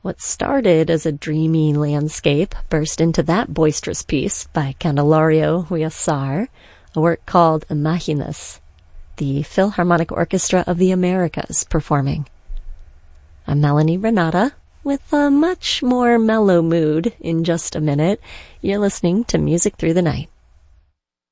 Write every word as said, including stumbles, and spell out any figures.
What started as a dreamy landscape burst into that boisterous piece by Candelario Huízar, a work called Imaginas, the Philharmonic Orchestra of the Americas performing. I'm Melanie Renata, with a much more mellow mood in just a minute. You're listening to Music Through the Night.